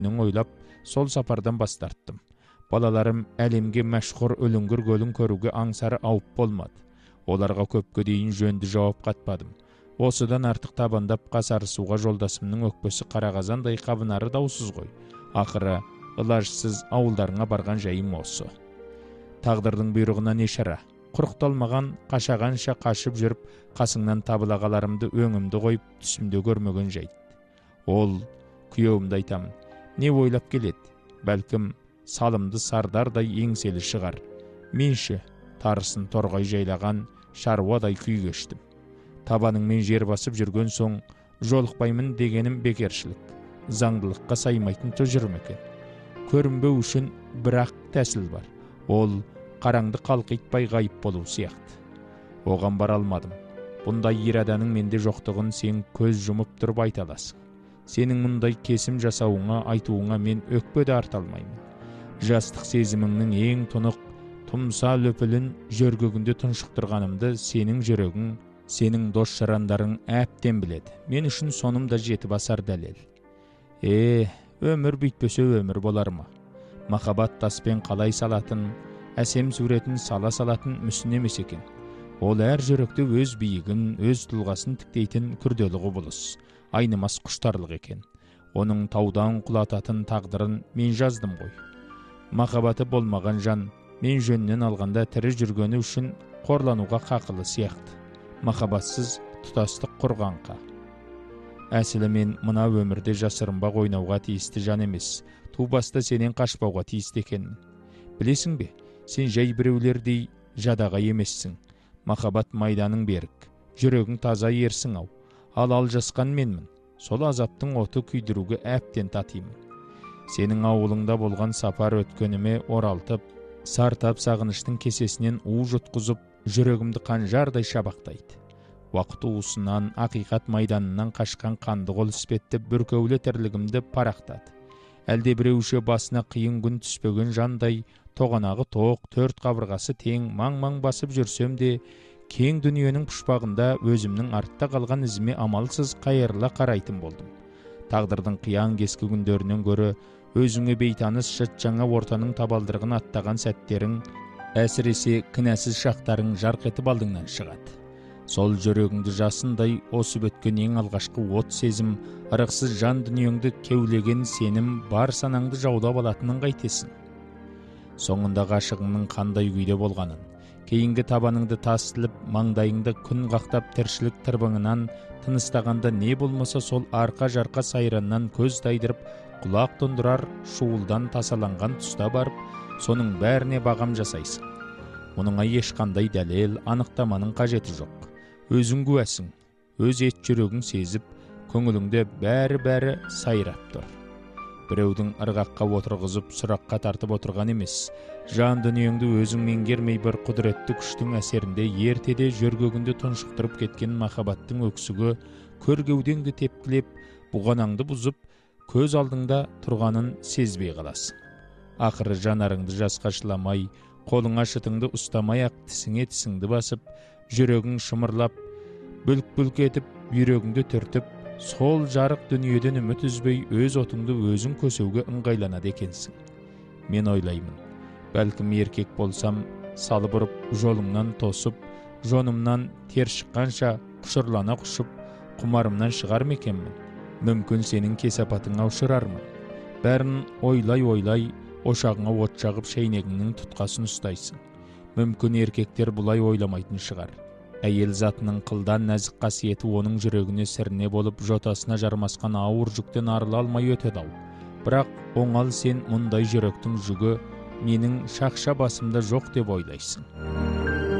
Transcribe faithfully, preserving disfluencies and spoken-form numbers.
Нің ойлап, сол сапардан бас тарттым. Балаларым әлемге мәшһүр өлүңгүр көлін көрүүгө аңсары ауып болмады. Оларға көпкө дейін жөнді жауап қатпадым. Осыдан артық табандап қасарысуға жолдасымның өкпесі қарағазандай қабынары даусыз ғой. Ақыры, ылажсыз ауылдарыңа барған жайым осы. Тағдырдың бұйрығына не шара? Құрықталмаған, қашағанша қашып жүріп, қасыңнан табылағаларымды өңімді қойып, түсімде көрмеген жайт. Ол, күйеуімді айтамын, не ойлап келеді? Бәлкім, салымды сардардай еңселі шығар. Менші, тарысын торғай жайлаған шаруадай күй кештім. Табаныңмен жер басып жүрген соң, жолықпаймын дегенім бекершілік. Заңдылыққа саймайтын тұжырым екен. Көрінбеу үшін бірақ тәсіл бар. Ол, қараңды қалқитпай ғайып болу сияқты. Оған бара алмадым. Бұндай ераданың менде жоқтығын сен көз жұмып тұрып айта аласың. Сенің мұндай кесім жасауыңа, айтуыңа мен өкпеді арта алмаймын. Жастық сезіміңнің ең тұнық, тұмса löpілін жөргөгінде тұншықтырғанымды сенің жүрегің, сенің дос жарандарың әптен біледі. Мен үшін соным да жеті басар дәлел. Е, өмір бүйтпесе өмір болар ма? Махаббат таспен қалай салатын, әсем суретін сала салатын мүсін емес екен. Ол әр жүректе өз биігін, өз тұлғасын тіктейтін күрделі құбылыс, айнымас құштарлық екен. Оның таудан құлататын тағдырын мен жаздым ғой. Махаббаты болмаған жан, мен жөнінен алғанда тірі жүргені үшін қорлануға қақылы сияқты. Махаббатсыз тұтастық құрғанға. Әсілі мен мына өмірде жасырынбақ ойнауға тиісті жан емес, тубаста сенен қашпауға тиісті екенмін. Білесің бе, сен жай біреулердей жадаға емессің. Махаббат майданың берік, жүрегің таза ерсің ау. Ал алжасқан менмін, сол азаптың оты күйдіруге әптен татимын. Сенің ауылыңда болған сапар өткеніме оралтып, сартап сағыныштың кесесінен у жұтқызып, жүрегімді қанжардай шабақтайды. Уақыт уысынан, ақиқат майданынан қашқан қанды қол іспеттеп бүркеулі тірлігімді парақтады. Әлде біреуші басына қиын күн түспеген жандай, тоғанағы тоқ, төрт қабырғасы тең, маң-маң басып жүрсем де, кең дүниенің пұшпағында өзімнің артта қалған ізіме амалсыз қайырыла қарайтын болдым. Тағдырдың қиян кескі күндерінен көрі, өзіңе бейтаныс жат жаңа ортаның табалдырығын аттаған сәттерің, әсіресе кінәсіз шақтарың жарқ етіп алдыңнан шығады. Сол жүрегіңді жасындай осып өткен ең алғашқы от сезім, ырықсыз жан дүниеңді кеулеген сенім бар санаңды жаулап алатынын қайтесің. Соңында ғашығыңның қандай күйде болғанын, кейінгі табаныңды тастылып, маңдайыңды күн қақтап тіршілік тырбыңынан тыныстағанда не болмаса сол арқа-жарқа сайраннан көз тайдырып, құлақ тұндырар шуылдан тасаланған тұста барып, соның бәріне бағам жасайсың. Мұныңа ешқандай дәлел, анықтаманың қажеті жоқ. Өзің куәсің, өз ет жүрегің сезіп, көңіліңде бәрі-бәрі сайрап тұр. Біреудің ырғаққа отырғызып, сұраққа тартып отырған емес, жан дүниеңді өзің меңгермей бір құдіретті күштің әсерінде ертеде жөргөгінде тұншықтырып кеткен махаббаттың өксігі көргеудеңді тепкілеп, бұғанаңды бұзып, көз алдыңда тұрғанын сезбей қаласың. Ақыры жанарыңды жасқа шыламай, қолыңа шытыңды ұстамай-ақ тісіңе тісіңді басып, жүрегің шымырлап, бүлк-бүлк етіп, бүйрегіңді түртіп, сол жарық дүниеден үміт үзбей өз отыңды өзің көсеуге ыңғайланады екенсің. Мен ойлаймын, бәлкім еркек болсам, салып ұрып, жолыңнан тосып, жонымнан тер шыққанша құшырлана құшып, құмарымнан шығар мекенмін. Мүмкін сенің кесапатыңа ұшырармын. Бәрін ойлай-ойлай, ошағыңа от жағып шәйнегіңнің тұтқасын ұстайсың. Мүмкін еркектер бұлай ойламайтын шығар. Әйел затының қылдан нәзік қасиеті оның жүрегіне сірне болып, жотасына жармасқан ауыр жүктен арыла алмай өтеді ау. Бірақ оңал сен мұндай жүректің жүгі менің шақша басымда жоқ деп ойлайсың.